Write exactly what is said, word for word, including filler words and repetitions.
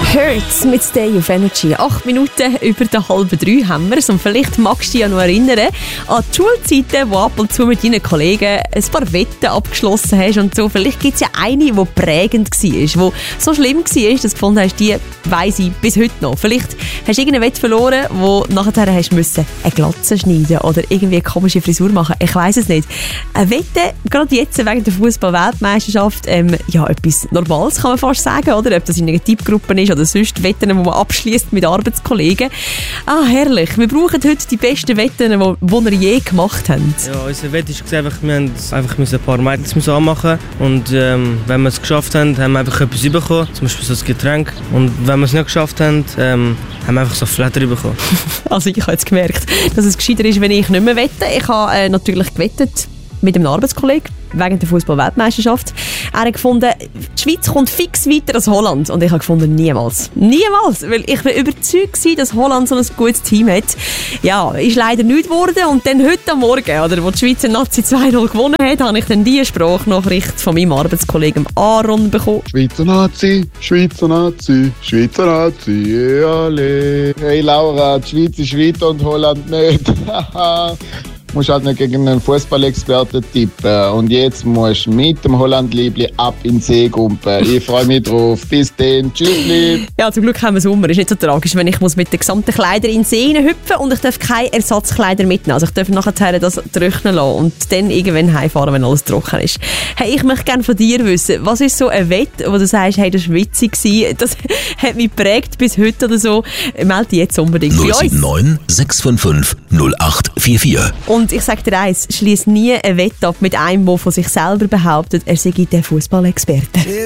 Hurts mit Stay of Energy. Acht Minuten über der halben drei haben wir es. Und vielleicht magst du dich ja noch erinnern an die Schulzeiten, wo ab und zu mit deinen Kollegen ein paar Wetten abgeschlossen hast und so. Vielleicht gibt es ja eine, die prägend war, die so schlimm war, dass du gefunden hast, die weiss ich bis heute noch. Vielleicht hast du irgendeine Wette verloren, wo nachher hast müssen eine Glatze schneiden oder irgendwie eine komische Frisur machen. Ich weiss es nicht. Eine Wette, gerade jetzt wegen der Fußball-Weltmeisterschaft, ähm, ja, etwas Normales kann man fast sagen, oder? Ob das in einer Tippgruppe ist oder sonst Wetten, die man abschließt mit Arbeitskollegen. Ah, herrlich. Wir brauchen heute die besten Wetten, die wir je gemacht haben. Ja, unsere Wette war einfach, wir haben einfach ein paar Mädels anmachen und ähm, wenn wir es geschafft haben, haben wir einfach etwas bekommen, zum Beispiel so ein Getränk. Und wenn wir es nicht geschafft haben, ähm, haben wir einfach so Flatter bekommen. Also ich habe jetzt gemerkt, dass es gescheiter ist, wenn ich nicht mehr wette. Ich habe äh, natürlich gewettet mit einem Arbeitskollegen wegen der Fußball-Weltmeisterschaft. Er hat gefunden, die Schweiz kommt fix weiter als Holland. Und ich habe gefunden, niemals. Niemals! Weil ich war überzeugt war, dass Holland so ein gutes Team hat. Ja, ist leider nichts geworden. Und dann heute am Morgen, oder, wo die Schweizer Nazi zwei null gewonnen hat, habe ich dann die Sprachnachricht von meinem Arbeitskollegen Aaron bekommen. Schweizer Nazi, Schweizer Nazi, Schweizer Nazi, alle. Hey Laura, die Schweiz ist weiter und Holland nicht. Du musst halt nicht gegen einen Fußballexperten tippen. Und jetzt musst du mit dem Holland-Liebli ab in den See gumpen. Ich freue mich drauf. Bis dann. Tschüss. Ja, zum Glück haben wir Sommer. Ist nicht so tragisch, wenn ich muss mit den gesamten Kleidern in den See hüpfen und ich darf keine Ersatzkleider mitnehmen. Also ich darf nachher das trocknen lassen und dann irgendwann heimfahren, wenn alles trocken ist. Hey, ich möchte gerne von dir wissen, was ist so ein Wett, wo du sagst, hey, das war witzig gewesen, das hat mich geprägt bis heute oder so. Melde dich jetzt unbedingt bei uns. null sieben neun sechs fünf fünf null acht vier vier. Und ich sage dir eins, schließ nie eine Wette ab mit einem, der von sich selber behauptet, er sei der Fußballexperte.